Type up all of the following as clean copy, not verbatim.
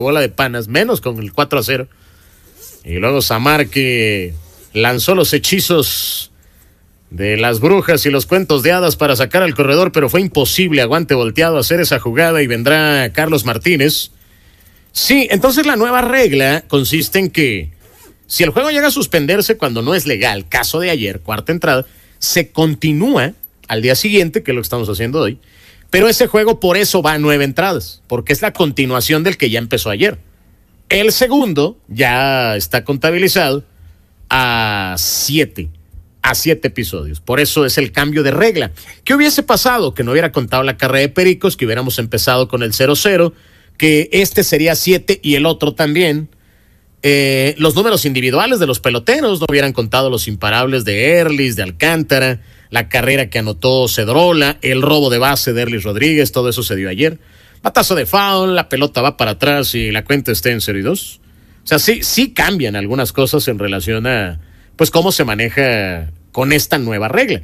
bola de panas, menos con el 4-0. Y luego Samar, que lanzó los hechizos de las brujas y los cuentos de hadas para sacar al corredor, pero fue imposible, aguante volteado, hacer esa jugada y vendrá Carlos Martínez. Sí, entonces la nueva regla consiste en que si el juego llega a suspenderse cuando no es legal, caso de ayer, cuarta entrada, se continúa al día siguiente, que es lo que estamos haciendo hoy, pero ese juego por eso va a 9 entradas, porque es la continuación del que ya empezó ayer. El segundo ya está contabilizado a 7 episodios. Por eso es el cambio de regla. ¿Qué hubiese pasado? Que no hubiera contado la carrera de Pericos, que hubiéramos empezado con el 0-0, que este sería 7 y el otro también. Los números individuales de los peloteros no hubieran contado los imparables de Erlis, de Alcántara, la carrera que anotó Cedrola, el robo de base de Erlis Rodríguez, todo eso se dio ayer. Batazo de foul, la pelota va para atrás y la cuenta está en 0-2. O sea, sí cambian algunas cosas en relación a, pues, cómo se maneja con esta nueva regla.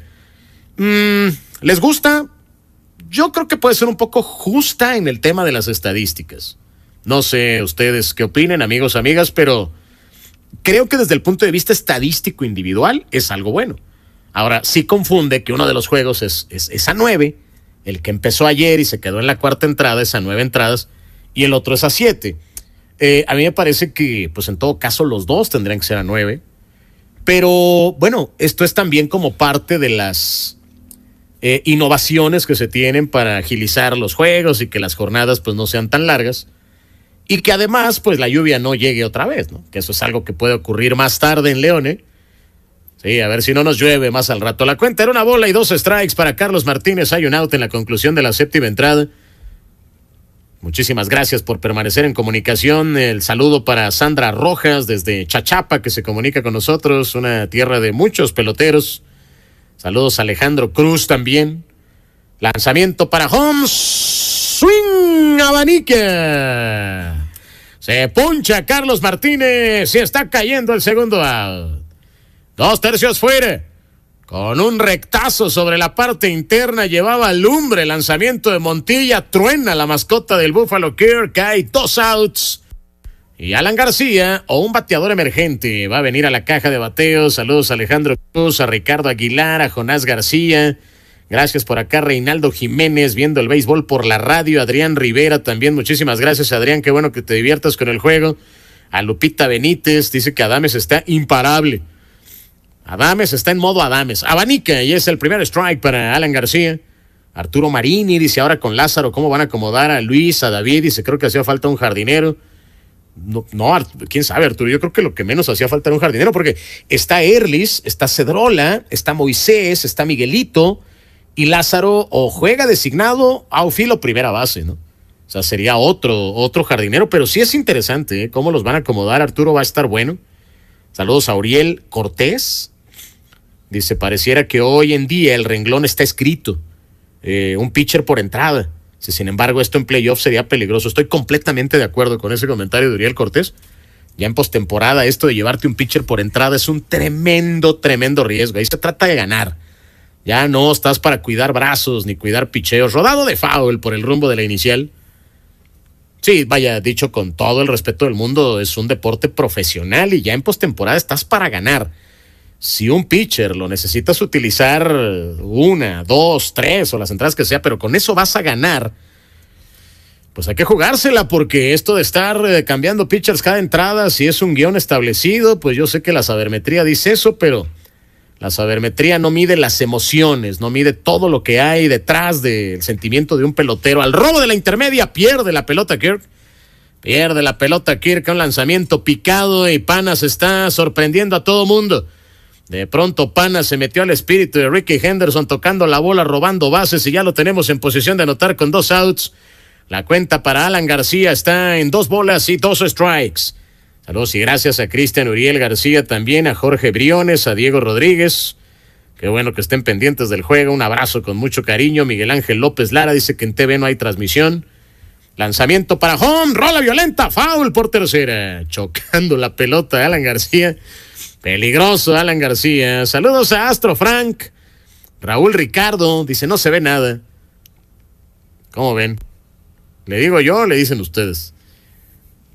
¿Les gusta? Yo creo que puede ser un poco justa en el tema de las estadísticas. No sé ustedes qué opinen, amigos, amigas, pero creo que desde el punto de vista estadístico individual es algo bueno. Ahora, sí confunde que uno de los juegos es a 9, el que empezó ayer y se quedó en la cuarta entrada es a 9 entradas, y el otro es a 7. A mí me parece que, pues en todo caso, los dos tendrían que ser a 9. Pero, bueno, esto es también como parte de las innovaciones que se tienen para agilizar los juegos y que las jornadas, pues, no sean tan largas. Y que además, pues, la lluvia no llegue otra vez, ¿no? Que eso es algo que puede ocurrir más tarde en León, ¿eh? Sí, a ver si no nos llueve más al rato. La cuenta era 1 bola y 2 strikes para Carlos Martínez. Hay un out en la conclusión de la séptima entrada. Muchísimas gracias por permanecer en comunicación. El saludo para Sandra Rojas desde Chachapa, que se comunica con nosotros, una tierra de muchos peloteros. Saludos a Alejandro Cruz también. Lanzamiento para home. Swing, abanica. Se puncha Carlos Martínez y está cayendo el segundo out. 2 tercios fuera. Con un rectazo sobre la parte interna, llevaba lumbre, lanzamiento de Montilla, truena la mascota del Buffalo Care, cae 2 outs. Y Alan García, o un bateador emergente, va a venir a la caja de bateo. Saludos a Alejandro Cruz, a Ricardo Aguilar, a Jonás García. Gracias por acá, Reinaldo Jiménez, viendo el béisbol por la radio. Adrián Rivera también, muchísimas gracias, Adrián, qué bueno que te diviertas con el juego. A Lupita Benítez, dice que Adames está imparable. Adames está en modo Adames. Abanica, y es el primer strike para Alan García. Arturo Marini dice, ahora con Lázaro, ¿cómo van a acomodar a Luis, a David? Dice, creo que hacía falta un jardinero. No, quién sabe, Arturo, yo creo que lo que menos hacía falta era un jardinero, porque está Erlis, está Cedrola, está Moisés, está Miguelito, y Lázaro o juega designado a filo primera base, ¿no? O sea, sería otro jardinero, pero sí es interesante, ¿eh? Cómo los van a acomodar. Arturo va a estar bueno. Saludos a Uriel Cortés. Dice, pareciera que hoy en día el renglón está escrito. Un pitcher por entrada. Sin embargo, esto en playoff sería peligroso. Estoy completamente de acuerdo con ese comentario de Uriel Cortés. Ya en postemporada, esto de llevarte un pitcher por entrada es un tremendo riesgo. Ahí se trata de ganar. Ya no estás para cuidar brazos ni cuidar picheos. Rodado de foul por el rumbo de la inicial. Sí, vaya, dicho con todo el respeto del mundo, es un deporte profesional y ya en postemporada estás para ganar. Si un pitcher lo necesitas utilizar 1, 2, 3 o las entradas que sea, pero con eso vas a ganar, pues hay que jugársela, porque esto de estar cambiando pitchers cada entrada, si es un guión establecido, pues yo sé que la sabermetría dice eso, pero la sabermetría no mide las emociones, no mide todo lo que hay detrás del sentimiento de un pelotero. Al robo de la intermedia, pierde la pelota Kirk. Un lanzamiento picado y Panas está sorprendiendo a todo mundo. De pronto Panas se metió al espíritu de Ricky Henderson, tocando la bola, robando bases, y ya lo tenemos en posición de anotar con 2 outs. La cuenta para Alan García está en 2 bolas y 2 strikes. Saludos y gracias a Cristian Uriel García, también a Jorge Briones, a Diego Rodríguez. Qué bueno que estén pendientes del juego. Un abrazo con mucho cariño. Miguel Ángel López Lara dice que en TV no hay transmisión. Lanzamiento para home, rola violenta, foul por tercera. Chocando la pelota de Alan García. Peligroso Alan García. Saludos a Astro Frank. Raúl Ricardo dice, no se ve nada. ¿Cómo ven? ¿Le digo yo o le dicen ustedes?